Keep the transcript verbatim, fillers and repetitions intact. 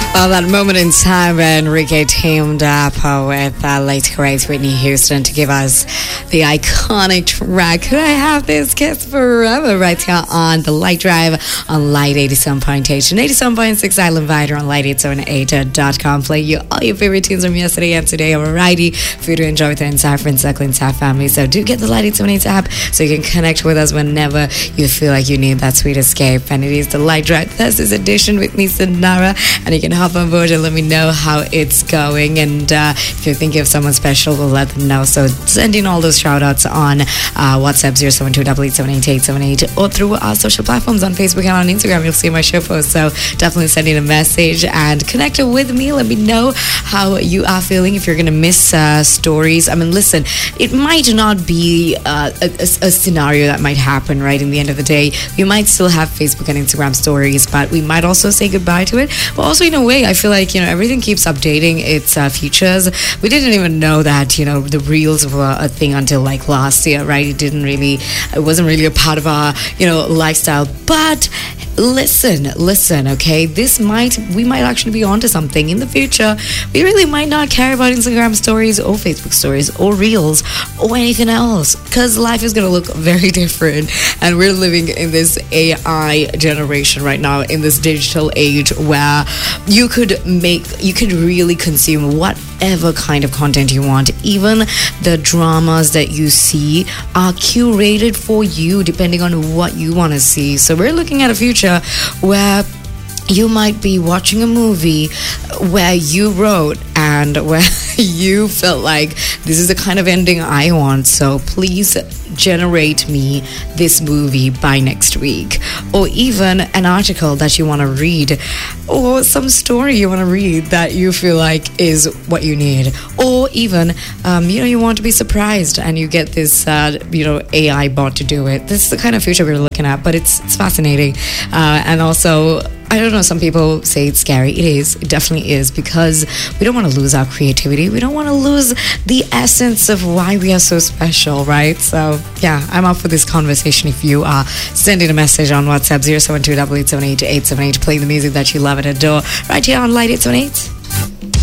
Well, that moment in time when Enrique teamed up uh, with uh, late great Whitney Houston to give us the iconic track "Could I Have This Kiss Forever" right here on the Light Drive on Light eighty-seven point eight and eighty-seven point six Island Vider on light eight seven eight dot com. Play you all your favorite tunes from yesterday and today. A variety for you to enjoy with the entire Friends Circle, entire family. So do get the Light eight seven eight app so you can connect with us whenever you feel like you need that sweet escape. And it is the Light Drive Thursdays edition with me, Sinara, and you can hop on board and let me know how it's going. And uh, if you're thinking of someone special, we'll let them know. So send in all those shout outs on uh, WhatsApp zero seven two eight eight seven eight eight seven eight or through our social platforms on Facebook and on Instagram. You'll see my show posts. So definitely send in a message and connect with me. Let me know how you are feeling. If you're going to miss uh, stories, I mean, listen, it might not be uh, a, a, a scenario that might happen, right? In the end of the day, we might still have Facebook and Instagram stories, but we might also say goodbye to it. But also, in a way, I feel like, you know, everything keeps updating its uh, features. We didn't even know that, you know, the reels were a thing until like last year, right? It didn't really, it wasn't really a part of our, you know, lifestyle. But listen, listen, okay? This might, we might actually be onto something in the future. We really might not care about Instagram stories or Facebook stories or reels or anything else, because life is going to look very different. And we're living in this A I generation right now, in this digital age where you could make, you could really consume whatever kind of content you want. Even the dramas that you see are curated for you depending on what you want to see. So we're looking at a future where you might be watching a movie where you wrote and where you felt like this is the kind of ending I want, so please generate me this movie by next week. Or even an article that you want to read, or some story you want to read that you feel like is what you need. Or even, um, you know, you want to be surprised and you get this, uh, you know, A I bot to do it. This is the kind of future we're looking at, but it's, it's fascinating. Uh, and also, I don't know, some people say it's scary. It is. It definitely is, because we don't want to lose our creativity. We don't want to lose the essence of why we are so special, right? So, yeah, I'm up for this conversation. If you are, sending a message on WhatsApp zero seven two eight eight seven eight eight seven eight, playing the music that you love and adore right here on Light eight seven eight.